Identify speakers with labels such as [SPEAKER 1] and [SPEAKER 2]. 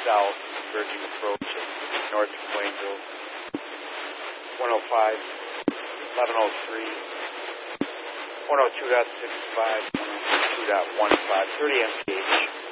[SPEAKER 1] south, converging approach at north of Plainville. 105, 1103, 102.65, 102.15, 30 MPH.